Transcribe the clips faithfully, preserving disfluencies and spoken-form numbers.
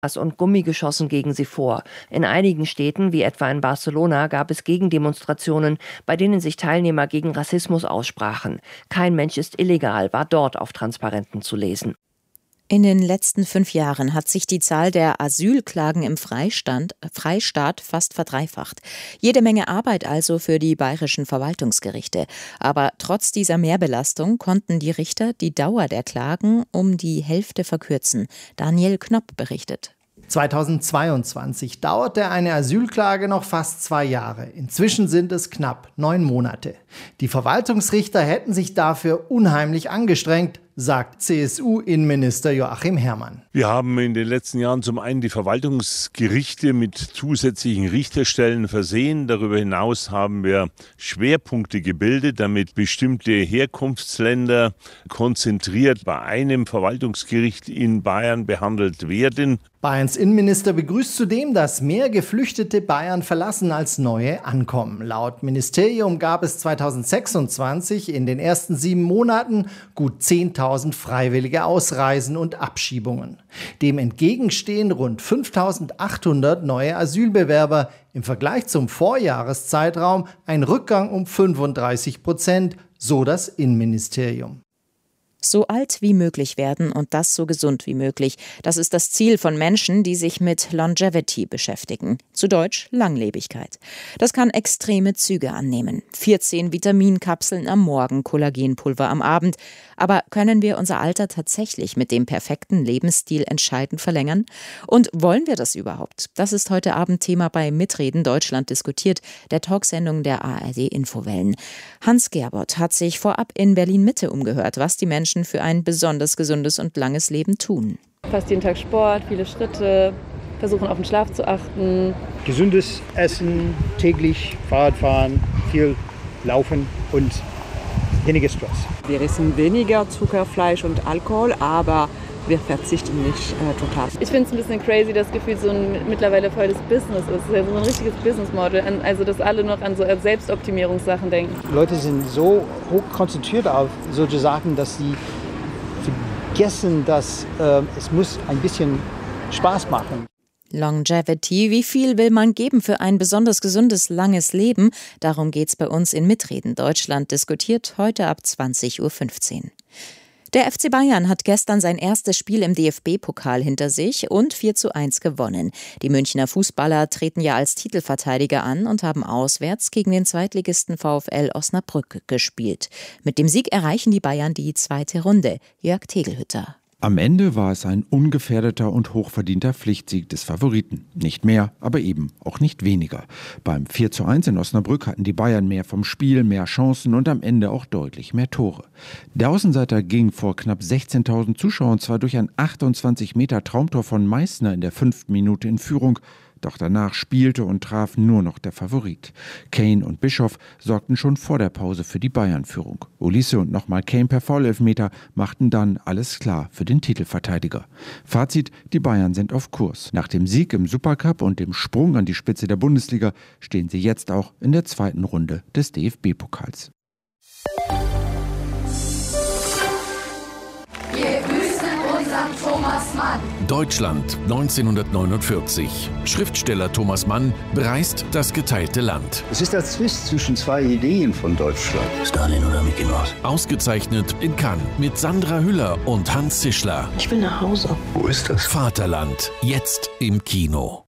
und Gummigeschossen gegen sie vor. In einigen Städten, wie etwa in Barcelona, gab es Gegendemonstrationen, bei denen sich Teilnehmer gegen Rassismus aussprachen. Kein Mensch ist illegal, war dort auf Transparenten zu lesen. In den letzten fünf Jahren hat sich die Zahl der Asylklagen im Freistand, Freistaat fast verdreifacht. Jede Menge Arbeit also für die bayerischen Verwaltungsgerichte. Aber trotz dieser Mehrbelastung konnten die Richter die Dauer der Klagen um die Hälfte verkürzen. Daniel Knopp berichtet. zweitausendzweiundzwanzig dauerte eine Asylklage noch fast zwei Jahre. Inzwischen sind es knapp neun Monate. Die Verwaltungsrichter hätten sich dafür unheimlich angestrengt, sagt C S U-Innenminister Joachim Herrmann. Wir haben in den letzten Jahren zum einen die Verwaltungsgerichte mit zusätzlichen Richterstellen versehen. Darüber hinaus haben wir Schwerpunkte gebildet, damit bestimmte Herkunftsländer konzentriert bei einem Verwaltungsgericht in Bayern behandelt werden. Bayerns Innenminister begrüßt zudem, dass mehr Geflüchtete Bayern verlassen als neue ankommen. Laut Ministerium gab es zweitausendsechsundzwanzig in den ersten sieben Monaten gut zehntausend freiwillige Ausreisen und Abschiebungen. Dem entgegenstehen rund fünftausendachthundert neue Asylbewerber. Im Vergleich zum Vorjahreszeitraum ein Rückgang um fünfunddreißig Prozent, so das Innenministerium. So alt wie möglich werden und das so gesund wie möglich. Das ist das Ziel von Menschen, die sich mit Longevity beschäftigen. Zu Deutsch Langlebigkeit. Das kann extreme Züge annehmen. vierzehn Vitaminkapseln am Morgen, Kollagenpulver am Abend. Aber können wir unser Alter tatsächlich mit dem perfekten Lebensstil entscheidend verlängern? Und wollen wir das überhaupt? Das ist heute Abend Thema bei Mitreden Deutschland diskutiert, der Talksendung der A R D Infowellen. Hans Gerbert hat sich vorab in Berlin-Mitte umgehört, was die Menschen für ein besonders gesundes und langes Leben tun. Fast jeden Tag Sport, viele Schritte, versuchen auf den Schlaf zu achten. Gesundes Essen, täglich Fahrradfahren, viel Laufen und weniger Stress. Wir essen weniger Zucker, Fleisch und Alkohol, aber wir verzichten nicht äh, total. Ich finde es ein bisschen crazy, das Gefühl, so ein mittlerweile voll das Business ist. Es ist ja so ein richtiges Business Model. Also, dass alle noch an so Selbstoptimierungssachen denken. Leute sind so hoch konzentriert auf solche Sachen, dass sie vergessen, dass äh, es muss ein bisschen Spaß machen. Longevity, wie viel will man geben für ein besonders gesundes, langes Leben? Darum geht's bei uns in Mitreden Deutschland diskutiert, heute ab zwanzig Uhr fünfzehn. Der F C Bayern hat gestern sein erstes Spiel im D F B-Pokal hinter sich und vier zu eins gewonnen. Die Münchner Fußballer treten ja als Titelverteidiger an und haben auswärts gegen den Zweitligisten VfL Osnabrück gespielt. Mit dem Sieg erreichen die Bayern die zweite Runde. Jörg Tegelhütter. Am Ende war es ein ungefährdeter und hochverdienter Pflichtsieg des Favoriten. Nicht mehr, aber eben auch nicht weniger. Beim vier zu eins in Osnabrück hatten die Bayern mehr vom Spiel, mehr Chancen und am Ende auch deutlich mehr Tore. Der Außenseiter ging vor knapp sechzehntausend Zuschauern zwar durch ein achtundzwanzig Meter Traumtor von Meißner in der fünften Minute in Führung, doch danach spielte und traf nur noch der Favorit. Kane und Bischoff sorgten schon vor der Pause für die Bayern-Führung. Olise und nochmal Kane per Foulelfmeter machten dann alles klar für den Titelverteidiger. Fazit, die Bayern sind auf Kurs. Nach dem Sieg im Supercup und dem Sprung an die Spitze der Bundesliga stehen sie jetzt auch in der zweiten Runde des D F B-Pokals. Thomas Mann. Deutschland neunzehnhundertneunundvierzig. Schriftsteller Thomas Mann bereist das geteilte Land. Es ist der Zwist zwischen zwei Ideen von Deutschland. Stalin oder Mickey Mouse. Ausgezeichnet in Cannes mit Sandra Hüller und Hans Zischler. Ich will nach Hause. Wo ist das? Vaterland. Jetzt im Kino.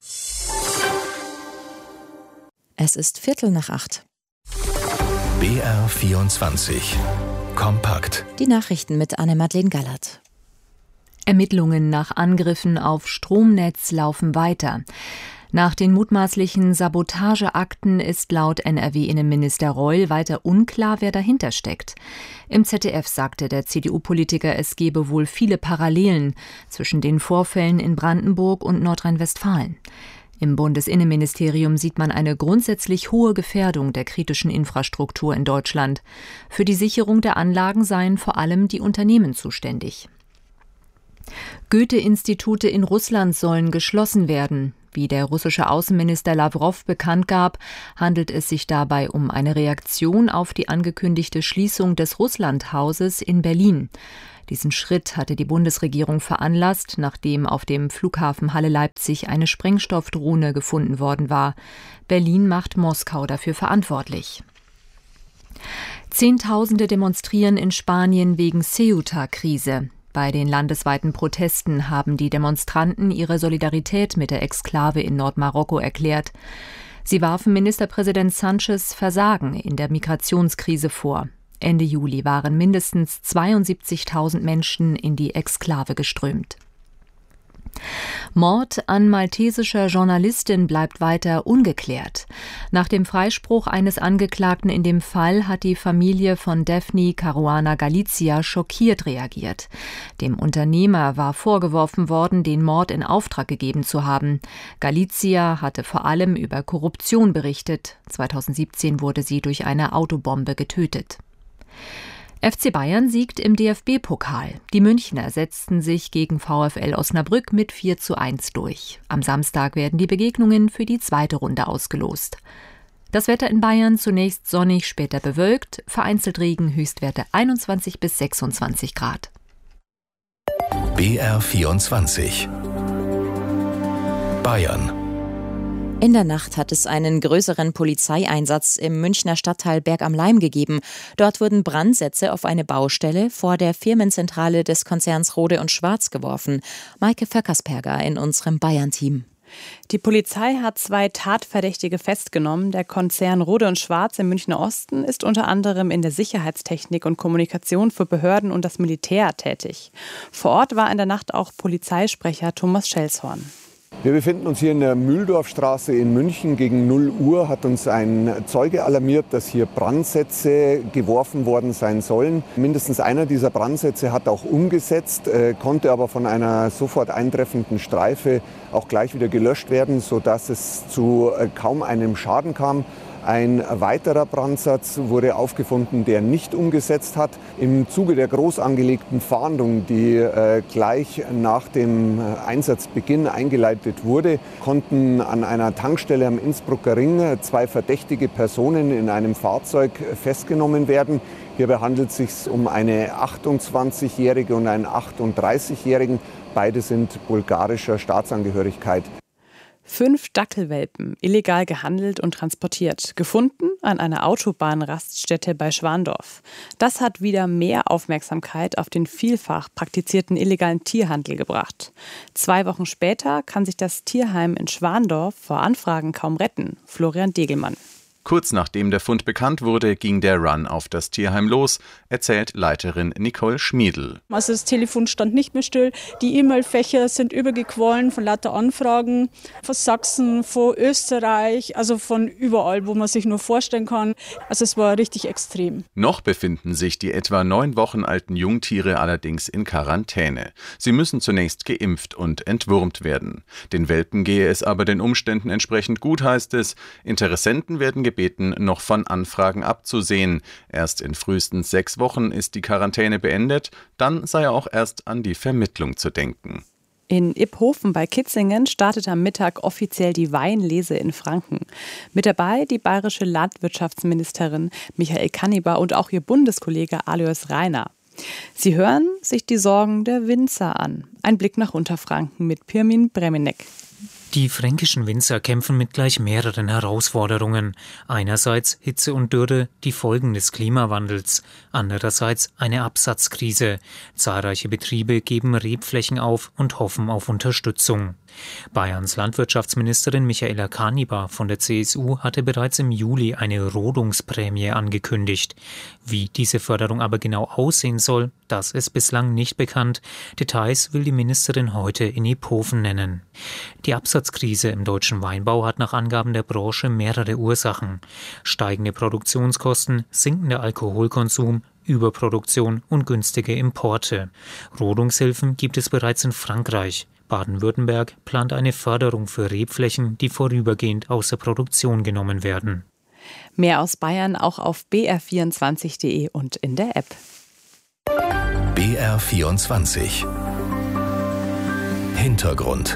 Es ist Viertel nach acht. B R vierundzwanzig. Kompakt. Die Nachrichten mit Anne-Madeleine Gallert. Ermittlungen nach Angriffen auf Stromnetz laufen weiter. Nach den mutmaßlichen Sabotageakten ist laut N R W-Innenminister Reul weiter unklar, wer dahinter steckt. Im Z D F sagte der C D U-Politiker, es gebe wohl viele Parallelen zwischen den Vorfällen in Brandenburg und Nordrhein-Westfalen. Im Bundesinnenministerium sieht man eine grundsätzlich hohe Gefährdung der kritischen Infrastruktur in Deutschland. Für die Sicherung der Anlagen seien vor allem die Unternehmen zuständig. Goethe-Institute in Russland sollen geschlossen werden. Wie der russische Außenminister Lawrow bekannt gab, handelt es sich dabei um eine Reaktion auf die angekündigte Schließung des Russlandhauses in Berlin. Diesen Schritt hatte die Bundesregierung veranlasst, nachdem auf dem Flughafen Halle-Leipzig eine Sprengstoffdrohne gefunden worden war. Berlin macht Moskau dafür verantwortlich. Zehntausende demonstrieren in Spanien wegen Ceuta-Krise. Bei den landesweiten Protesten haben die Demonstranten ihre Solidarität mit der Exklave in Nordmarokko erklärt. Sie warfen Ministerpräsident Sánchez Versagen in der Migrationskrise vor. Ende Juli waren mindestens zweiundsiebzigtausend Menschen in die Exklave geströmt. Mord an maltesischer Journalistin bleibt weiter ungeklärt. Nach dem Freispruch eines Angeklagten in dem Fall hat die Familie von Daphne Caruana Galizia schockiert reagiert. Dem Unternehmer war vorgeworfen worden, den Mord in Auftrag gegeben zu haben. Galizia hatte vor allem über Korruption berichtet. zweitausendsiebzehn wurde sie durch eine Autobombe getötet. F C Bayern siegt im D F B-Pokal. Die Münchner setzten sich gegen VfL Osnabrück mit vier zu eins durch. Am Samstag werden die Begegnungen für die zweite Runde ausgelost. Das Wetter in Bayern zunächst sonnig, später bewölkt, vereinzelt Regen, Höchstwerte einundzwanzig bis sechsundzwanzig Grad. B R vierundzwanzig Bayern. In der Nacht hat es einen größeren Polizeieinsatz im Münchner Stadtteil Berg am Laim gegeben. Dort wurden Brandsätze auf eine Baustelle vor der Firmenzentrale des Konzerns Rohde und Schwarz geworfen. Maike Vöckersperger in unserem Bayern-Team. Die Polizei hat zwei Tatverdächtige festgenommen. Der Konzern Rohde und Schwarz im Münchner Osten ist unter anderem in der Sicherheitstechnik und Kommunikation für Behörden und das Militär tätig. Vor Ort war in der Nacht auch Polizeisprecher Thomas Schelshorn. Wir befinden uns hier in der Mühldorfstraße in München. Gegen null Uhr hat uns ein Zeuge alarmiert, dass hier Brandsätze geworfen worden sein sollen. Mindestens einer dieser Brandsätze hat auch umgesetzt, äh, konnte aber von einer sofort eintreffenden Streife auch gleich wieder gelöscht werden, sodass es zu äh, kaum einem Schaden kam. Ein weiterer Brandsatz wurde aufgefunden, der nicht umgesetzt hat. Im Zuge der groß angelegten Fahndung, die äh, gleich nach dem Einsatzbeginn eingeleitet wurde, konnten an einer Tankstelle am Innsbrucker Ring zwei verdächtige Personen in einem Fahrzeug festgenommen werden. Hierbei handelt es sich um eine achtundzwanzigjährige und einen achtunddreißigjährigen. Beide sind bulgarischer Staatsangehörigkeit. Fünf Dackelwelpen, illegal gehandelt und transportiert, gefunden an einer Autobahnraststätte bei Schwandorf. Das hat wieder mehr Aufmerksamkeit auf den vielfach praktizierten illegalen Tierhandel gebracht. Zwei Wochen später kann sich das Tierheim in Schwandorf vor Anfragen kaum retten. Florian Degelmann. Kurz nachdem der Fund bekannt wurde, ging der Run auf das Tierheim los, erzählt Leiterin Nicole Schmiedl. Also das Telefon stand nicht mehr still, die E-Mail-Fächer sind übergequollen von lauter Anfragen, von Sachsen, von Österreich, also von überall, wo man sich nur vorstellen kann. Also es war richtig extrem. Noch befinden sich die etwa neun Wochen alten Jungtiere allerdings in Quarantäne. Sie müssen zunächst geimpft und entwurmt werden. Den Welpen gehe es aber den Umständen entsprechend gut, heißt es. Interessenten werden gebeten, noch von Anfragen abzusehen. Erst in frühestens sechs Wochen ist die Quarantäne beendet, dann sei auch erst an die Vermittlung zu denken. In Iphofen bei Kitzingen startet am Mittag offiziell die Weinlese in Franken. Mit dabei die bayerische Landwirtschaftsministerin Michael Kanniber und auch ihr Bundeskollege Alois Rainer. Sie hören sich die Sorgen der Winzer an. Ein Blick nach Unterfranken mit Pirmin Bremenek. Die fränkischen Winzer kämpfen mit gleich mehreren Herausforderungen. Einerseits Hitze und Dürre, die Folgen des Klimawandels. Andererseits eine Absatzkrise. Zahlreiche Betriebe geben Rebflächen auf und hoffen auf Unterstützung. Bayerns Landwirtschaftsministerin Michaela Kanniber von der C S U hatte bereits im Juli eine Rodungsprämie angekündigt. Wie diese Förderung aber genau aussehen soll, das ist bislang nicht bekannt. Details will die Ministerin heute in Iphofen nennen. Die Absatzkrise im deutschen Weinbau hat nach Angaben der Branche mehrere Ursachen. Steigende Produktionskosten, sinkender Alkoholkonsum, Überproduktion und günstige Importe. Rodungshilfen gibt es bereits in Frankreich. Baden-Württemberg plant eine Förderung für Rebflächen, die vorübergehend außer Produktion genommen werden. Mehr aus Bayern auch auf b r vierundzwanzig punkt de und in der App. B R vierundzwanzig Hintergrund.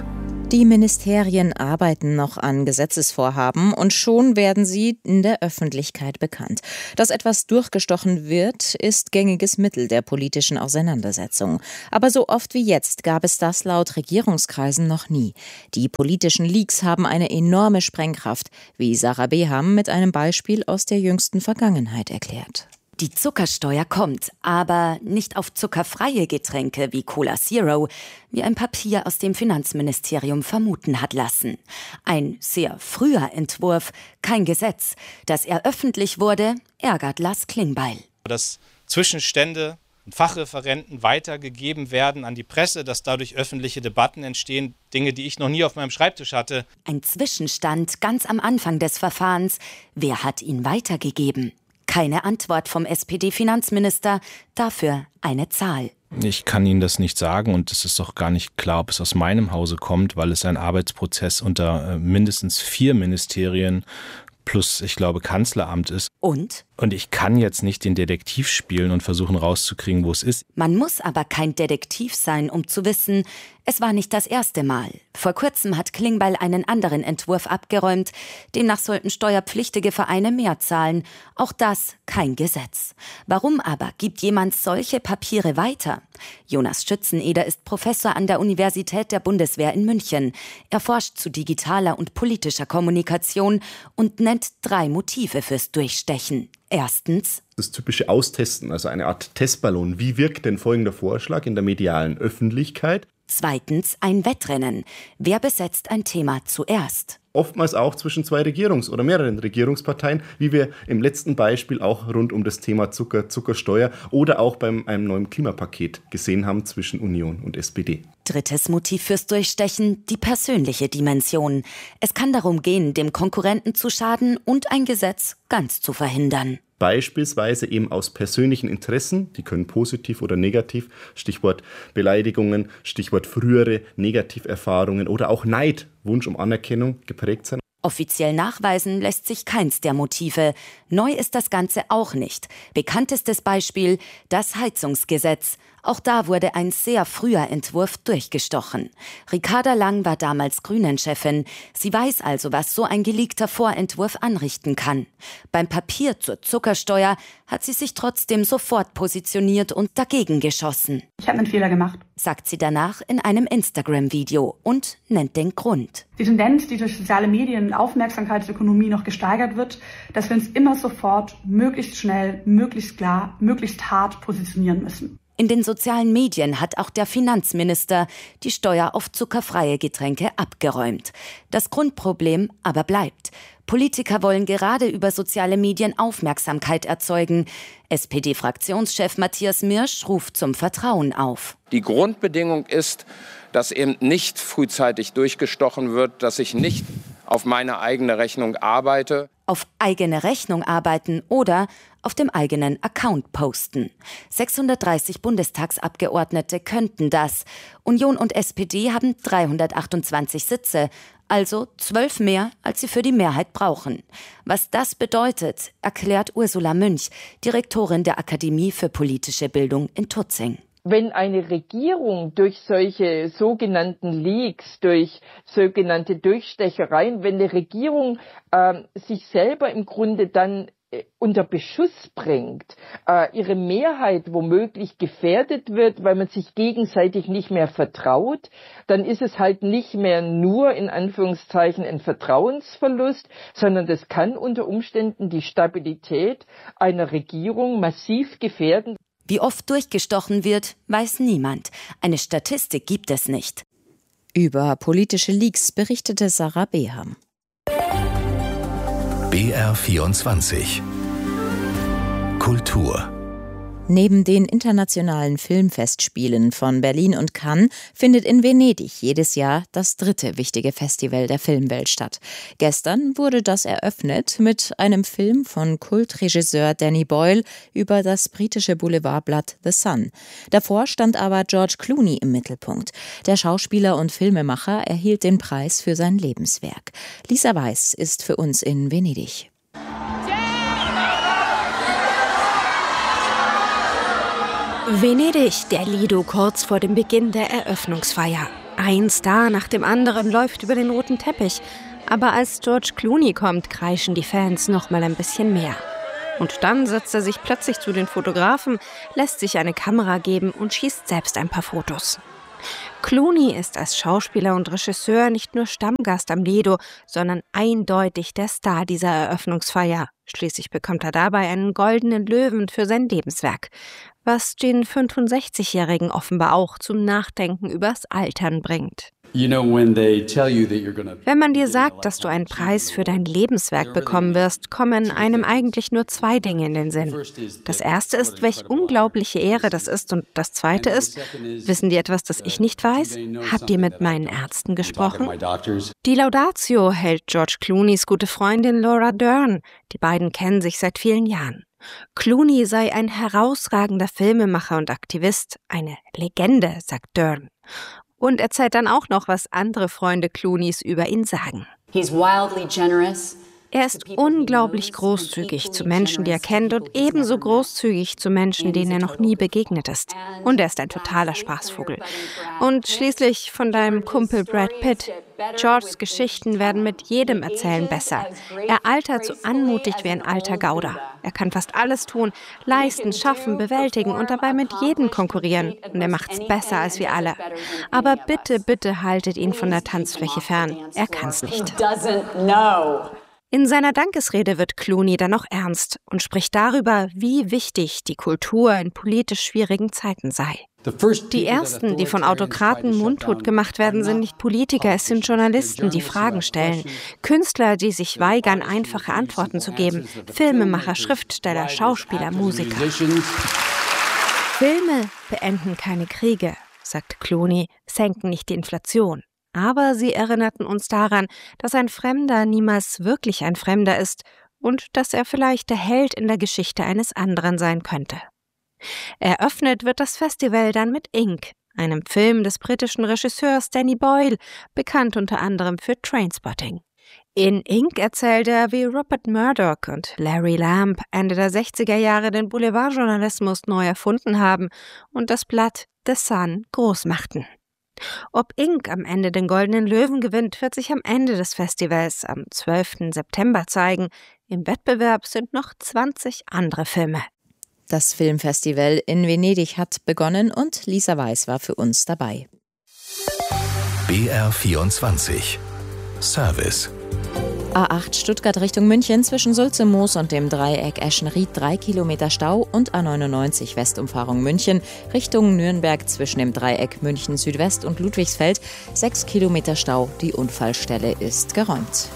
Die Ministerien arbeiten noch an Gesetzesvorhaben und schon werden sie in der Öffentlichkeit bekannt. Dass etwas durchgestochen wird, ist gängiges Mittel der politischen Auseinandersetzung. Aber so oft wie jetzt gab es das laut Regierungskreisen noch nie. Die politischen Leaks haben eine enorme Sprengkraft, wie Sarah Beham mit einem Beispiel aus der jüngsten Vergangenheit erklärt. Die Zuckersteuer kommt, aber nicht auf zuckerfreie Getränke wie Cola Zero, wie ein Papier aus dem Finanzministerium vermuten hat lassen. Ein sehr früher Entwurf, kein Gesetz. Dass er öffentlich wurde, ärgert Lars Klingbeil. Dass Zwischenstände und Fachreferenten weitergegeben werden an die Presse, dass dadurch öffentliche Debatten entstehen, Dinge, die ich noch nie auf meinem Schreibtisch hatte. Ein Zwischenstand ganz am Anfang des Verfahrens. Wer hat ihn weitergegeben? Keine Antwort vom S P D-Finanzminister, dafür eine Zahl. Ich kann Ihnen das nicht sagen und es ist auch gar nicht klar, ob es aus meinem Hause kommt, weil es ein Arbeitsprozess unter mindestens vier Ministerien plus, ich glaube, Kanzleramt ist. Und? Und ich kann jetzt nicht den Detektiv spielen und versuchen rauszukriegen, wo es ist. Man muss aber kein Detektiv sein, um zu wissen, es war nicht das erste Mal. Vor kurzem hat Klingbeil einen anderen Entwurf abgeräumt. Demnach sollten steuerpflichtige Vereine mehr zahlen. Auch das kein Gesetz. Warum aber gibt jemand solche Papiere weiter? Jonas Schützeneder ist Professor an der Universität der Bundeswehr in München. Er forscht zu digitaler und politischer Kommunikation und nennt drei Motive fürs Durchstechen. Erstens das typische Austesten, also eine Art Testballon. Wie wirkt denn folgender Vorschlag in der medialen Öffentlichkeit? Zweitens ein Wettrennen. Wer besetzt ein Thema zuerst? Oftmals auch zwischen zwei Regierungs- oder mehreren Regierungsparteien, wie wir im letzten Beispiel auch rund um das Thema Zucker, Zuckersteuer oder auch beim einem neuen Klimapaket gesehen haben zwischen Union und S P D. Drittes Motiv fürs Durchstechen, die persönliche Dimension. Es kann darum gehen, dem Konkurrenten zu schaden und ein Gesetz ganz zu verhindern. Beispielsweise eben aus persönlichen Interessen, die können positiv oder negativ, Stichwort Beleidigungen, Stichwort frühere Negativerfahrungen oder auch Neid, Wunsch um Anerkennung geprägt sein. Offiziell nachweisen lässt sich keins der Motive. Neu ist das Ganze auch nicht. Bekanntestes Beispiel, das Heizungsgesetz. Auch da wurde ein sehr früher Entwurf durchgestochen. Ricarda Lang war damals Grünen-Chefin. Sie weiß also, was so ein geleakter Vorentwurf anrichten kann. Beim Papier zur Zuckersteuer hat sie sich trotzdem sofort positioniert und dagegen geschossen. Ich habe einen Fehler gemacht, sagt sie danach in einem Instagram-Video und nennt den Grund. Die Tendenz, die durch soziale Medien und Aufmerksamkeitsökonomie noch gesteigert wird, dass wir uns immer sofort, möglichst schnell, möglichst klar, möglichst hart positionieren müssen. In den sozialen Medien hat auch der Finanzminister die Steuer auf zuckerfreie Getränke abgeräumt. Das Grundproblem aber bleibt. Politiker wollen gerade über soziale Medien Aufmerksamkeit erzeugen. S P D-Fraktionschef Matthias Mirsch ruft zum Vertrauen auf. Die Grundbedingung ist, dass eben nicht frühzeitig durchgestochen wird, dass ich nicht auf meine eigene Rechnung arbeite. Auf eigene Rechnung arbeiten oder auf dem eigenen Account posten. sechshundertdreißig Bundestagsabgeordnete könnten das. Union und S P D haben dreihundertachtundzwanzig Sitze, also zwölf mehr, als sie für die Mehrheit brauchen. Was das bedeutet, erklärt Ursula Münch, Direktorin der Akademie für politische Bildung in Tutzing. Wenn eine Regierung durch solche sogenannten Leaks, durch sogenannte Durchstechereien, wenn eine Regierung äh, sich selber im Grunde dann äh, unter Beschuss bringt, äh, ihre Mehrheit womöglich gefährdet wird, weil man sich gegenseitig nicht mehr vertraut, dann ist es halt nicht mehr nur in Anführungszeichen ein Vertrauensverlust, sondern das kann unter Umständen die Stabilität einer Regierung massiv gefährden. Wie oft durchgestochen wird, weiß niemand. Eine Statistik gibt es nicht. Über politische Leaks berichtete Sarah Beham. B R vierundzwanzig Kultur. Neben den internationalen Filmfestspielen von Berlin und Cannes findet in Venedig jedes Jahr das dritte wichtige Festival der Filmwelt statt. Gestern wurde das eröffnet mit einem Film von Kultregisseur Danny Boyle über das britische Boulevardblatt The Sun. Davor stand aber George Clooney im Mittelpunkt. Der Schauspieler und Filmemacher erhielt den Preis für sein Lebenswerk. Lisa Weiß ist für uns in Venedig. Venedig, der Lido kurz vor dem Beginn der Eröffnungsfeier. Ein Star nach dem anderen läuft über den roten Teppich. Aber als George Clooney kommt, kreischen die Fans noch mal ein bisschen mehr. Und dann setzt er sich plötzlich zu den Fotografen, lässt sich eine Kamera geben und schießt selbst ein paar Fotos. Clooney ist als Schauspieler und Regisseur nicht nur Stammgast am Lido, sondern eindeutig der Star dieser Eröffnungsfeier. Schließlich bekommt er dabei einen goldenen Löwen für sein Lebenswerk, was den fünfundsechzigjährigen offenbar auch zum Nachdenken übers Altern bringt. Wenn man dir sagt, dass du einen Preis für dein Lebenswerk bekommen wirst, kommen einem eigentlich nur zwei Dinge in den Sinn. Das erste ist, welch unglaubliche Ehre das ist, und das zweite ist, wissen die etwas, das ich nicht weiß? Habt ihr mit meinen Ärzten gesprochen? Die Laudatio hält George Clooneys gute Freundin Laura Dern. Die beiden kennen sich seit vielen Jahren. Clooney sei ein herausragender Filmemacher und Aktivist, eine Legende, sagt Dern. Und erzählt dann auch noch, was andere Freunde Clooneys über ihn sagen. Er ist unglaublich großzügig zu Menschen, die er kennt, und ebenso großzügig zu Menschen, denen er noch nie begegnet ist. Und er ist ein totaler Spaßvogel. Und schließlich von deinem Kumpel Brad Pitt. Georges Geschichten werden mit jedem Erzählen besser. Er altert so anmutig wie ein alter Gauder. Er kann fast alles tun, leisten, schaffen, bewältigen und dabei mit jedem konkurrieren. Und er macht's besser als wir alle. Aber bitte, bitte haltet ihn von der Tanzfläche fern. Er kann's nicht. In seiner Dankesrede wird Clooney dann noch ernst und spricht darüber, wie wichtig die Kultur in politisch schwierigen Zeiten sei. Die ersten, die von Autokraten mundtot gemacht werden, sind nicht Politiker, es sind Journalisten, die Fragen stellen. Künstler, die sich weigern, einfache Antworten zu geben. Filmemacher, Schriftsteller, Schauspieler, Musiker. Filme beenden keine Kriege, sagt Clooney, senken nicht die Inflation. Aber sie erinnerten uns daran, dass ein Fremder niemals wirklich ein Fremder ist und dass er vielleicht der Held in der Geschichte eines anderen sein könnte. Eröffnet wird das Festival dann mit Ink, einem Film des britischen Regisseurs Danny Boyle, bekannt unter anderem für Trainspotting. In Ink erzählt er, wie Rupert Murdoch und Larry Lamb Ende der sechziger Jahre den Boulevardjournalismus neu erfunden haben und das Blatt The Sun groß machten. Ob Ink am Ende den Goldenen Löwen gewinnt, wird sich am Ende des Festivals am zwölften September zeigen. Im Wettbewerb sind noch zwanzig andere Filme. Das Filmfestival in Venedig hat begonnen und Lisa Weiß war für uns dabei. B R vierundzwanzig Service. A acht Stuttgart Richtung München zwischen Sulze-Moos und dem Dreieck Eschenried drei Kilometer Stau und A neunundneunzig Westumfahrung München Richtung Nürnberg zwischen dem Dreieck München Südwest und Ludwigsfeld sechs Kilometer Stau. Die Unfallstelle ist geräumt.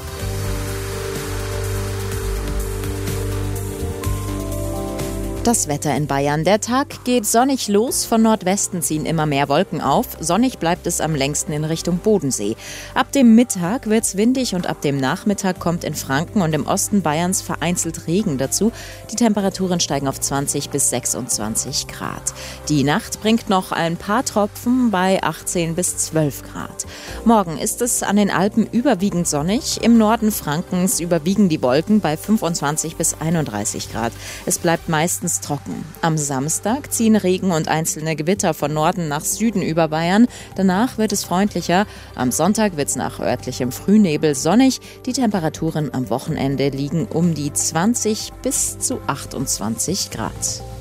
Das Wetter in Bayern. Der Tag geht sonnig los. Von Nordwesten ziehen immer mehr Wolken auf. Sonnig bleibt es am längsten in Richtung Bodensee. Ab dem Mittag wird's windig und ab dem Nachmittag kommt in Franken und im Osten Bayerns vereinzelt Regen dazu. Die Temperaturen steigen auf zwanzig bis sechsundzwanzig Grad. Die Nacht bringt noch ein paar Tropfen bei achtzehn bis zwölf Grad. Morgen ist es an den Alpen überwiegend sonnig. Im Norden Frankens überwiegen die Wolken bei fünfundzwanzig bis einunddreißig Grad. Es bleibt meistens trocken. Am Samstag ziehen Regen und einzelne Gewitter von Norden nach Süden über Bayern. Danach wird es freundlicher. Am Sonntag wird es nach örtlichem Frühnebel sonnig. Die Temperaturen am Wochenende liegen um die zwanzig bis zu achtundzwanzig Grad.